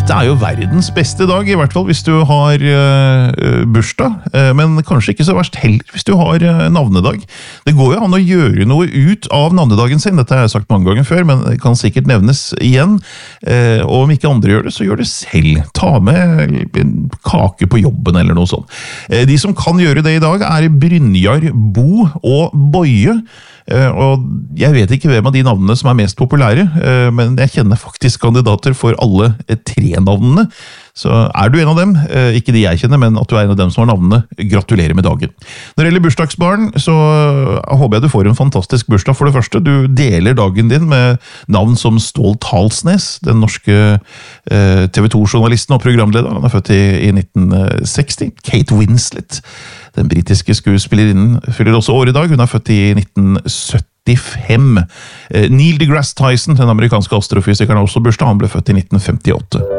Dette jo verdens beste dag, I hvert fall hvis du har bursdag, men kanskje ikke så verst heller hvis du har navnedag. Det går jo an å gjøre noe ut av navnedagen sin, dette har jeg sagt mange ganger før, men det kan sikkert nevnes igjen, og om ikke andre gjør det, så gjør det selv. Ta med en kake på jobben eller noe sånt. De som kan gjøre det I dag Brynjar, Bo og Boje, og jeg vet ikke hvem av de navnene som mest populære, men jeg kjenner faktisk kandidater for alle tre navnene. Så du en av dem, ikke de jeg kjenner, men at du en av dem som har navnene, gratulerer med dagen. Når det gjelder bursdagsbarn, så håper jeg du får en fantastisk bursdag for det første. Du deler dagen din med navn som Stål Talsnes, den norske TV 2-journalisten og programlederen. Han født I 1960. Kate Winslet, den britiske skuespillerinnen, fyller også år I dag. Hun født I 1975. Neil deGrasse Tyson, den amerikanske astrofysikeren, har også bursdag. Han ble født I 1958.